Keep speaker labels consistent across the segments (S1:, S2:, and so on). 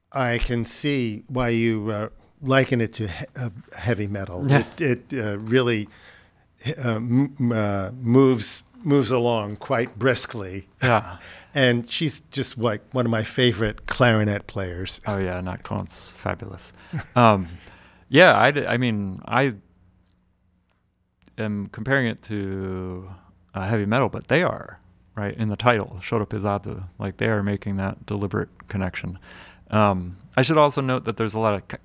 S1: I can see why you liken it to heavy metal.
S2: Yeah.
S1: It really moves along quite briskly.
S2: Yeah.
S1: And she's just like one of my favorite clarinet players.
S2: Oh yeah, Nat Cohen's fabulous. Um, yeah, I mean, I am comparing it to heavy metal, but they are right in the title, Choro Pesado. Like they are making that deliberate connection. I should also note that there's a lot of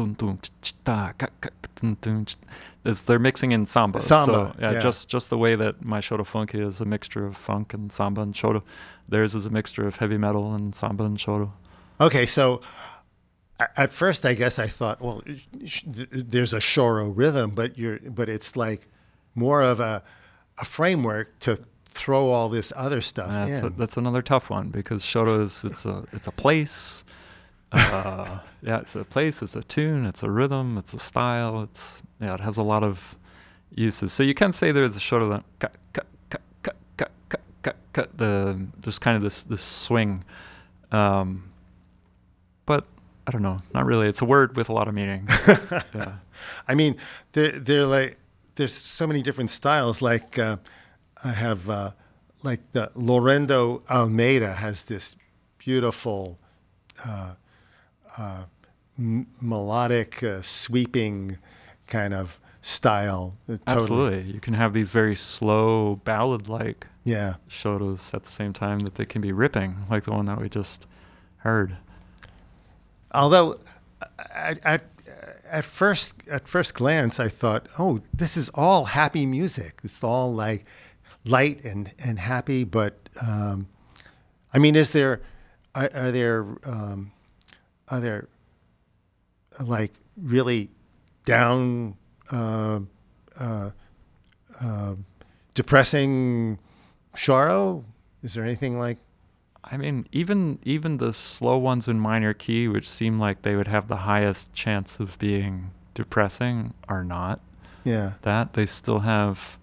S2: they're mixing in samba.
S1: Samba,
S2: So yeah,
S1: yeah.
S2: just the way that my Choro funk is a mixture of funk and samba and choro, theirs is a mixture of heavy metal and samba and choro.
S1: Okay, so at first I guess I thought, well, there's a shoro rhythm, but it's like more of a framework to throw all this other stuff in.
S2: That's another tough one because choro is it's a place. Yeah, it's a place, it's a tune, it's a rhythm, it's a style. It has a lot of uses. So you can say there's a choro that just kind of this swing. But I don't know, not really. It's a word with a lot of meaning. Yeah.
S1: I mean, they're like there's so many different styles. Like I have like the Lorendo Almeida has this beautiful melodic, sweeping kind of style. Totally.
S2: Absolutely. You can have these very slow ballad-like
S1: Yeah.
S2: choros at the same time that they can be ripping, like the one that we just heard.
S1: Although, at first glance, I thought, oh, this is all happy music. It's all like light and happy. But I mean, are there like really down, depressing choro? Is there anything like?
S2: I mean, even the slow ones in minor key, which seem like they would have the highest chance of being depressing, are not.
S1: Yeah.
S2: That they still have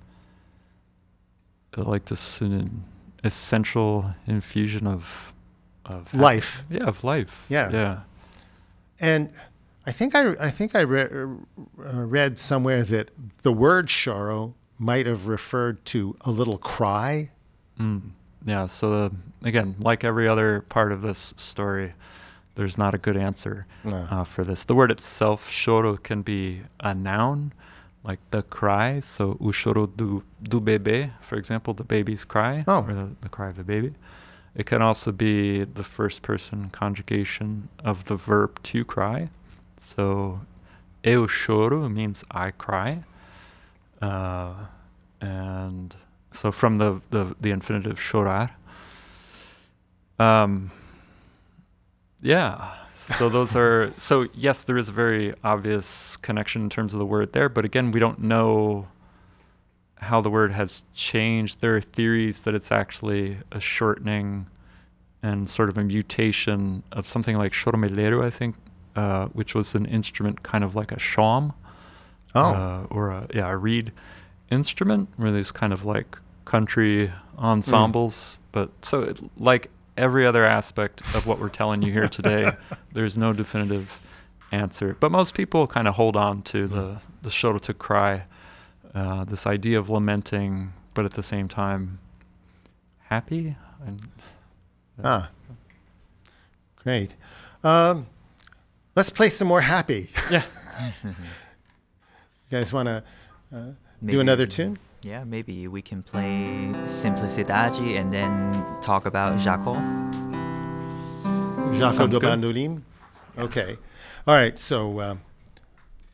S2: like this essential infusion of
S1: Life.
S2: Yeah, of life.
S1: Yeah.
S2: Yeah.
S1: And I think I read somewhere that the word choro might have referred to a little cry.
S2: Yeah, so again, like every other part of this story, there's not a good answer for this. The word itself, choro, can be a noun, like the cry. So, o choro do bebê, for example, the baby's cry, or the cry of the baby. It can also be the first person conjugation of the verb to cry. So, eu choro means I cry. And so from the infinitive chorar. Yeah. So those are, so yes, there is a very obvious connection in terms of the word there, but again, we don't know how the word has changed. There are theories that it's actually a shortening and sort of a mutation of something like choromelero, I think, which was an instrument kind of like a shawm, or a reed instrument, where there's kind of like country ensembles. But so like every other aspect of what we're telling you here today, there's no definitive answer. But most people kind of hold on to the choro to cry, this idea of lamenting, but at the same time happy. And
S1: Great. Let's play some more happy.
S2: Yeah.
S1: You guys want to do another tune?
S3: Yeah, maybe we can play Simplicidade and then talk about Jaco.
S1: Jaco
S2: Sounds
S1: do
S2: good.
S1: Bandolim? Okay. All right. So